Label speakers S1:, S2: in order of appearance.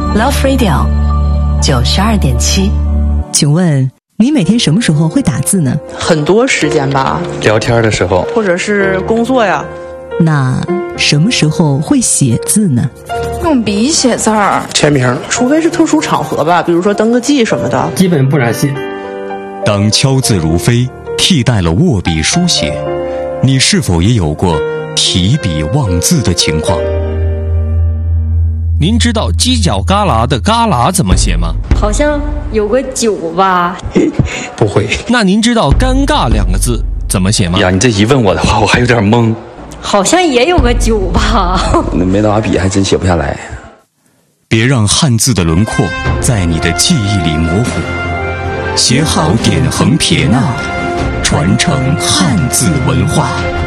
S1: Love Radio 92.7。
S2: 请问你每天什么时候会打字呢？
S3: 很多时间吧，
S4: 聊天的时候，
S3: 或者是工作呀。
S2: 那什么时候会写字呢？
S5: 用笔写字儿，
S4: 签名，
S3: 除非是特殊场合吧，比如说登个记什么的，
S6: 基本不染线。
S7: 当敲字如飞替代了握笔书写，你是否也有过提笔忘字的情况？
S8: 您知道犄角旮旯的旮旯怎么写吗？
S9: 好像有个九吧。
S4: 不会。
S8: 那您知道尴尬2个字怎么写吗？
S4: 呀，你这一问我的话，我还有点懵。
S9: 好像也有个九吧。
S4: 那没拿笔还真写不下来。
S7: 别让汉字的轮廓在你的记忆里模糊，写好点横撇捺，传承汉字文化。